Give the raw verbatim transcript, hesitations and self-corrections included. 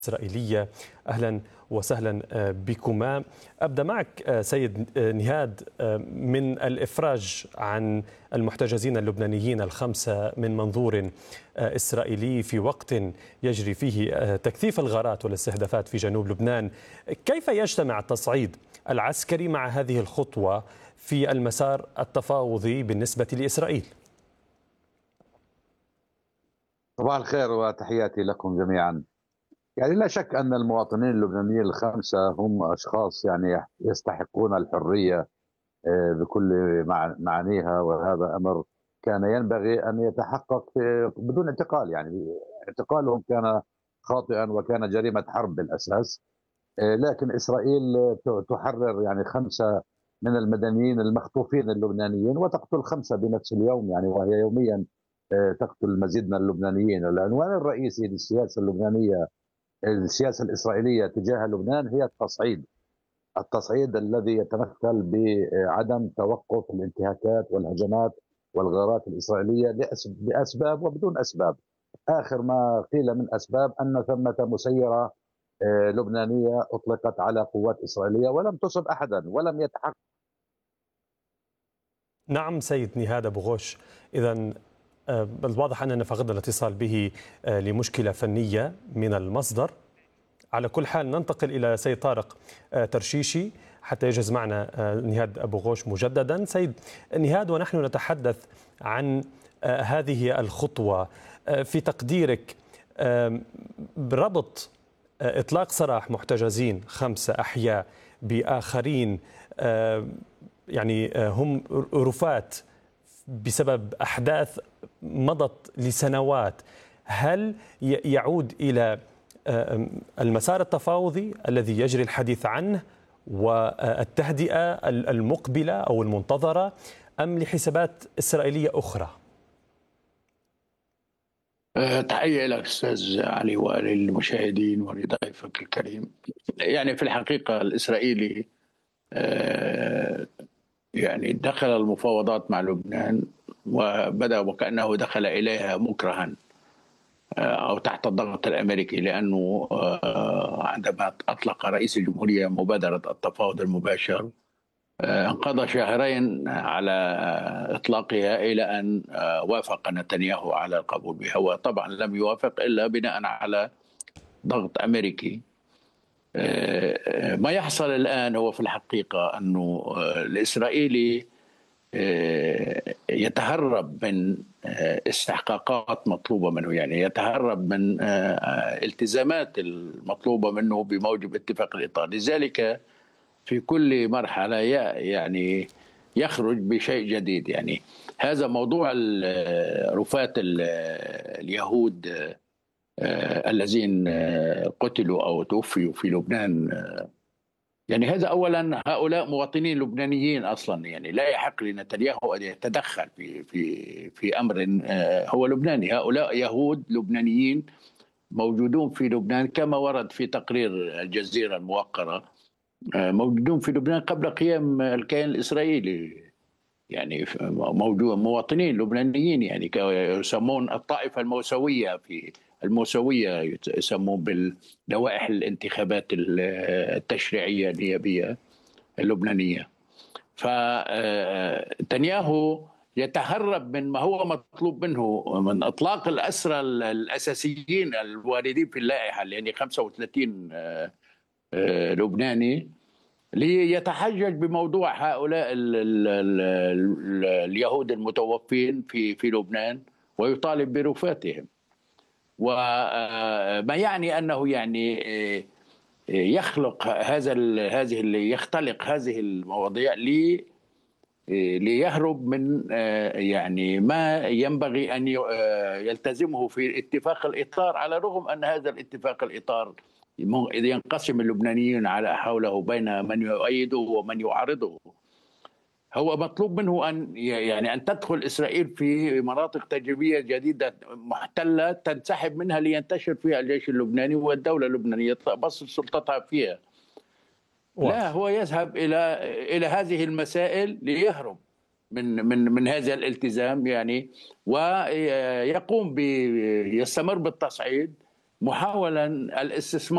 إسرائيلية. أهلا وسهلا بكما. أبدأ معك سيد نهاد من الإفراج عن المحتجزين اللبنانيين الخمسة من منظور إسرائيلي في وقت يجري فيه تكثيف الغارات والاستهدافات في جنوب لبنان. كيف يجتمع التصعيد العسكري مع هذه الخطوة في المسار التفاوضي بالنسبة لإسرائيل؟ صباح الخير وتحياتي لكم جميعا. يعني لا شك أن المواطنين اللبنانيين الخمسة هم أشخاص يعني يستحقون الحرية بكل معانيها، وهذا أمر كان ينبغي أن يتحقق بدون اعتقال. يعني اعتقالهم كان خاطئا وكان جريمة حرب بالأساس، لكن إسرائيل تحرر يعني خمسة من المدنيين المخطوفين اللبنانيين وتقتل خمسة بنفس اليوم، يعني وهي يوميا تقتل المزيد من اللبنانيين. العنوان الرئيسي للسياسة اللبنانية السياسة الإسرائيلية تجاه لبنان هي التصعيد التصعيد الذي يتمثل بعدم توقف الانتهاكات والهجمات والغارات الإسرائيلية لأسباب وبدون أسباب. آخر ما قيل من أسباب أن ثمة مسيرة لبنانية أطلقت على قوات إسرائيلية ولم تصب أحدا ولم يتحقق. نعم سيد نهاد أبو غوش، إذن الواضح أننا فقدنا الاتصال به لمشكلة فنية من المصدر. على كل حال ننتقل إلى سيد طارق ترشيشي حتى يجهز معنا نهاد أبو غوش مجددا. سيد نهاد، ونحن نتحدث عن هذه الخطوة، في تقديرك بربط إطلاق سراح محتجزين خمسة أحياء بآخرين يعني هم رفات بسبب أحداث مضت لسنوات، هل يعود إلى المسار التفاوضي الذي يجري الحديث عنه والتهدئة المقبلة أو المنتظرة، أم لحسابات إسرائيلية أخرى؟ تحية لك أستاذ علي وللمشاهدين ولضيفك الكريم. يعني في الحقيقة الإسرائيلي يعني دخل المفاوضات مع لبنان وبدأ وكأنه دخل إليها مكرها أو تحت الضغط الأمريكي، لأنه عندما أطلق رئيس الجمهورية مبادرة التفاوض المباشر انقضى شهرين على إطلاقها إلى أن وافق نتنياهو على القبول بها، وطبعا لم يوافق إلا بناء على ضغط أمريكي. ما يحصل الآن هو في الحقيقة أنه الإسرائيلي يتهرب من استحقاقات مطلوبة منه، يعني يتهرب من التزامات المطلوبة منه بموجب اتفاق الإطار. لذلك في كل مرحلة يعني يخرج بشيء جديد. يعني هذا موضوع رفات اليهود الذين قتلوا أو توفيوا في لبنان، يعني هذا أولا هؤلاء مواطنين لبنانيين أصلا، يعني لا يحق لنتنياهو أن يتدخل في في في أمر هو لبناني. هؤلاء يهود لبنانيين موجودون في لبنان كما ورد في تقرير الجزيرة الموقرة، موجودون في لبنان قبل قيام الكيان الإسرائيلي، يعني موجود مواطنين لبنانيين، يعني يسمون الطائفة الموسوية في الموسوية، يسمون باللوائح الانتخابات التشريعية النيابية اللبنانية. فتنياهو يتهرب من ما هو مطلوب منه من إطلاق الأسرى الأساسيين الواردين في اللائحة، يعني خمسة وثلاثين لبناني، ليتحجج بموضوع هؤلاء ال ال ال اليهود المتوفين في في لبنان ويطالب برفاتهم. وما يعني انه يعني يخلق هذا هذه اللي يختلق هذه المواضيع لي ليهرب من يعني ما ينبغي ان يلتزمه في اتفاق الاطار، على الرغم ان هذا الاتفاق الاطار إذا ينقسم اللبنانيين على حوله بين من يؤيده ومن يعارضه. هو مطلوب منه أن يعني أن تدخل إسرائيل في مناطق تجريبية جديدة محتلة تنسحب منها لينتشر فيها الجيش اللبناني والدولة اللبنانية تبسط سلطتها فيها. واضح. لا، هو يذهب إلى إلى هذه المسائل ليهرب من من من هذا الالتزام، يعني ويقوم ب يستمر بالتصعيد محاولا الاستثمار